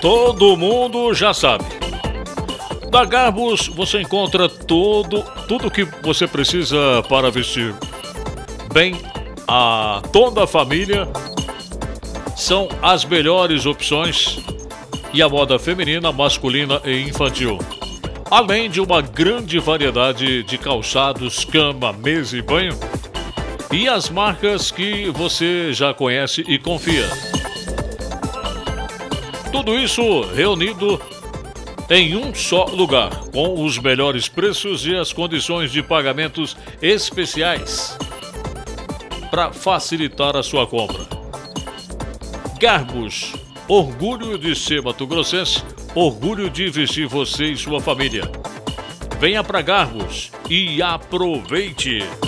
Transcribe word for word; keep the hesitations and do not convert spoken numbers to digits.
Todo mundo já sabe. Na Garbus você encontra todo, tudo que você precisa para vestir bem a toda a família. São as melhores opções e a moda feminina, masculina e infantil. Além de uma grande variedade de calçados, cama, mesa e banho. E as marcas que você já conhece e confia. Tudo isso reunido em um só lugar, com os melhores preços e as condições de pagamentos especiais para facilitar a sua compra. Garbus, orgulho de ser mato-grossense, orgulho de vestir você e sua família. Venha para Garbus e aproveite!